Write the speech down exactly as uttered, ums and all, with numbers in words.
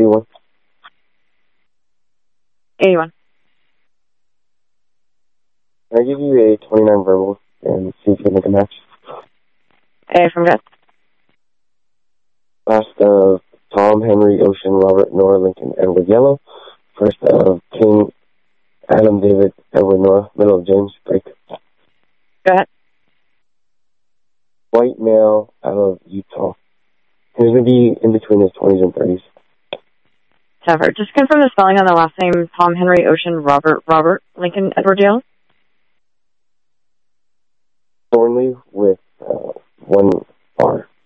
eighty-one. eighty-one. Can I give you a twenty-nine verbal and see if you can make a match? A from Jess. Last of Tom, Henry, Ocean, Robert, Nora, Lincoln, Edward, Yellow. First of King, Adam, David, Edward, Nora. Middle of James, break. Go ahead. White male out of Utah. He's going to be in between his twenties and thirties. Sever. Just confirm the spelling on the last name. Tom, Henry, Ocean, Robert, Robert, Lincoln, Edward, Yellow. Thornley with uh, one R.